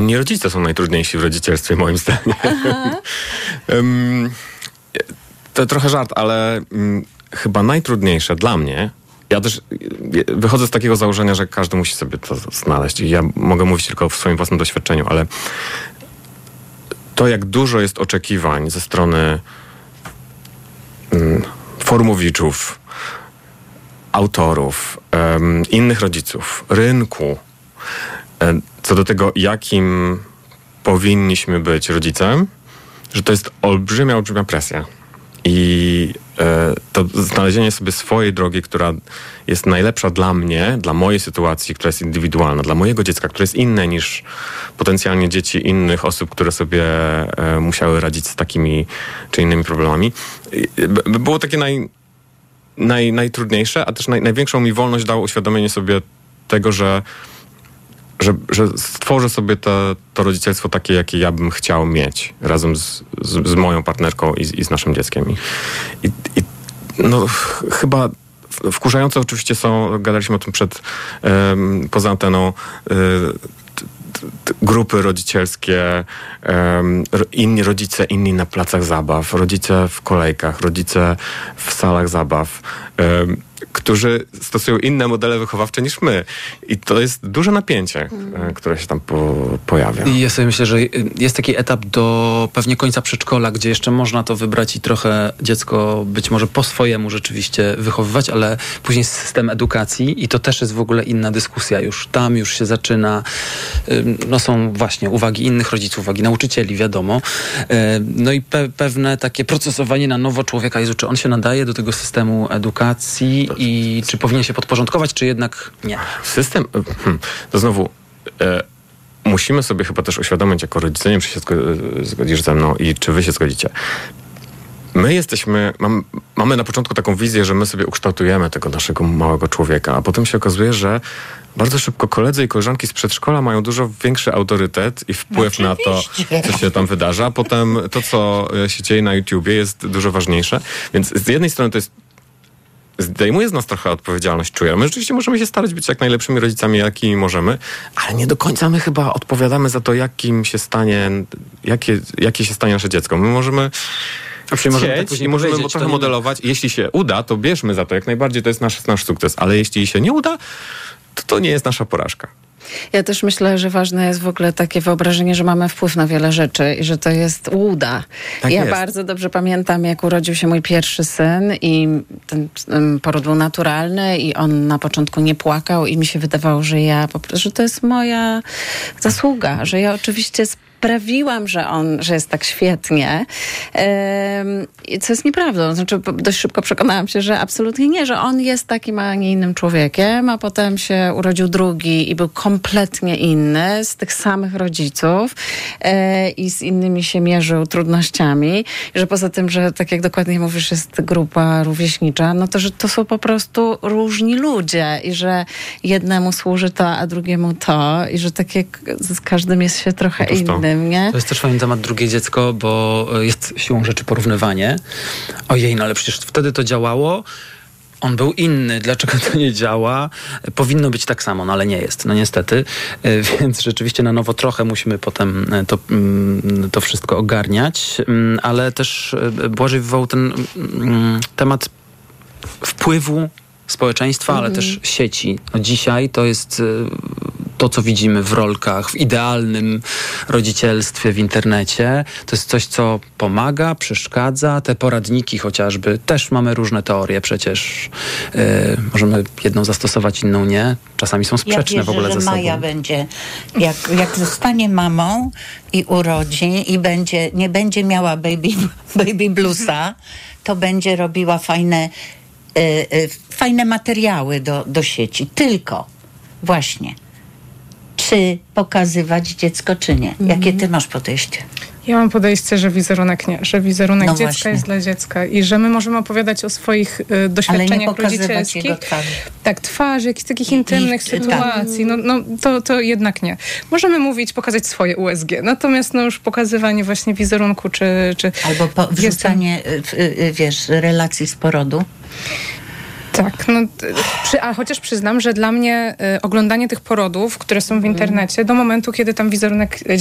Nie rodzice są najtrudniejsi w rodzicielstwie, moim zdaniem. To trochę żart, ale chyba najtrudniejsze dla mnie, ja też wychodzę z takiego założenia, że każdy musi sobie to znaleźć i ja mogę mówić tylko w swoim własnym doświadczeniu, ale to, jak dużo jest oczekiwań ze strony forumowiczów, autorów, innych rodziców, rynku, co do tego, jakim powinniśmy być rodzicem, że to jest olbrzymia presja. I to znalezienie sobie swojej drogi, która jest najlepsza dla mnie, dla mojej sytuacji, która jest indywidualna, dla mojego dziecka, które jest inne niż potencjalnie dzieci innych osób, które sobie musiały radzić z takimi czy innymi problemami, było takie najtrudniejsze, a też największą mi wolność dało uświadomienie sobie tego, że stworzę sobie to rodzicielstwo takie, jakie ja bym chciał mieć razem z moją partnerką i z naszym dzieckiem. I no, chyba wkurzające oczywiście są, gadaliśmy o tym poza anteną, grupy rodzicielskie, inni rodzice, inni na placach zabaw, rodzice w kolejkach, rodzice w salach zabaw, którzy stosują inne modele wychowawcze niż my. I to jest duże napięcie, które się tam pojawia. I ja sobie myślę, że jest taki etap do pewnie końca przedszkola, gdzie jeszcze można to wybrać i trochę dziecko być może po swojemu rzeczywiście wychowywać, ale później system edukacji i to też jest w ogóle inna dyskusja. Tam już się zaczyna, no są właśnie uwagi innych rodziców, uwagi nauczycieli, wiadomo. No i pewne takie procesowanie na nowo człowieka. Jezu, czy on się nadaje do tego systemu edukacji i czy powinien się podporządkować, czy jednak nie? System, to znowu musimy sobie chyba też uświadomić jako rodzice, nie wiem, czy się zgodzisz ze mną i czy wy się zgodzicie. My mamy na początku taką wizję, że my sobie ukształtujemy tego naszego małego człowieka, a potem się okazuje, że bardzo szybko koledzy i koleżanki z przedszkola mają dużo większy autorytet i wpływ na to, co się tam wydarza. Potem to, co się dzieje na YouTubie, jest dużo ważniejsze. Więc z jednej strony to jest zdejmuje z nas trochę odpowiedzialność, czuję. My rzeczywiście możemy się starać być jak najlepszymi rodzicami, jakimi możemy, ale nie do końca my chyba odpowiadamy za to, jakie się stanie nasze dziecko. My możemy chcieć i możemy trochę modelować. Jeśli się uda, to bierzmy za to jak najbardziej, to jest nasz sukces, ale jeśli się nie uda, to nie jest nasza porażka. Ja też myślę, że ważne jest w ogóle takie wyobrażenie, że mamy wpływ na wiele rzeczy i że to jest uda. Tak ja jest. bardzo dobrze pamiętam, jak urodził się mój pierwszy syn i ten poród był naturalny i on na początku nie płakał i mi się wydawało, że to jest moja zasługa, że ja oczywiście sprawiłam, że jest tak świetnie, co jest nieprawdą. Znaczy, dość szybko przekonałam się, że absolutnie nie, że on jest takim, a nie innym człowiekiem, a potem się urodził drugi i był kompletnie inny, z tych samych rodziców i z innymi się mierzył trudnościami. I że poza tym, że tak jak dokładnie mówisz, jest grupa rówieśnicza, no to, że to są po prostu różni ludzie i że jednemu służy to, a drugiemu to i że tak jak z każdym jest się trochę innym. Nie? To jest też fajny temat drugie dziecko, bo jest siłą rzeczy porównywanie. Ojej, no ale przecież wtedy to działało. On był inny. Dlaczego to nie działa? Powinno być tak samo, no ale nie jest. No niestety. Więc rzeczywiście na nowo trochę musimy potem to wszystko ogarniać. Ale też Błażej wywołał ten temat wpływu społeczeństwa, ale też sieci. No dzisiaj to jest to, co widzimy w rolkach, w idealnym rodzicielstwie w internecie. To jest coś, co pomaga, przeszkadza. Te poradniki chociażby, też mamy różne teorie przecież. Możemy jedną zastosować, inną nie. Czasami są sprzeczne w ogóle ze sobą. Ja wierzę, że Maja będzie, jak zostanie mamą i urodzi i nie będzie miała baby bluesa, to będzie robiła fajne materiały do sieci. Tylko właśnie, czy pokazywać dziecko, czy nie? Jakie ty masz podejście? Ja mam podejście, że wizerunek nie, że wizerunek dziecka właśnie. jest dla dziecka i że my możemy opowiadać o swoich doświadczeniach rodzicielskich. Jego twarzy. Tak, twarzy, jakichś takich intymnych sytuacji. To jednak nie. Możemy pokazać swoje USG. Natomiast już pokazywanie właśnie wizerunku, czy albo wrzucanie, relacji z porodu. Tak, no, a chociaż przyznam, że dla mnie oglądanie tych porodów, które są w internecie, do momentu, kiedy tam wizerunek